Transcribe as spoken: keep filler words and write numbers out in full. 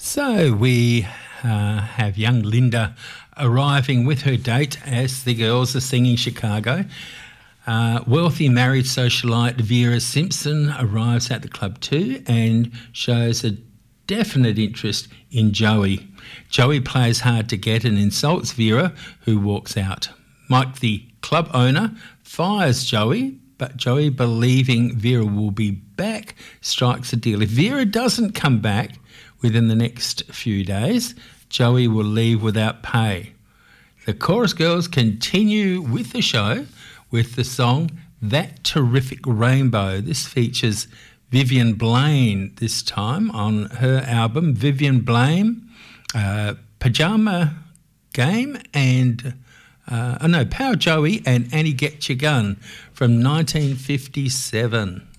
So we uh, have young Linda arriving with her date as the girls are singing Chicago. Uh, wealthy married socialite Vera Simpson arrives at the club too and shows a definite interest in Joey. Joey plays hard to get and insults Vera, who walks out. Mike, the club owner, fires Joey, but Joey, believing Vera will be back, strikes a deal. If Vera doesn't come back within the next few days, Joey will leave without pay. The chorus girls continue with the show with the song That Terrific Rainbow. This features Vivian Blaine this time on her album Vivian Blaine, uh, Pajama Game and, uh, oh no, Power Joey and Annie Get Your Gun from nineteen fifty-seven.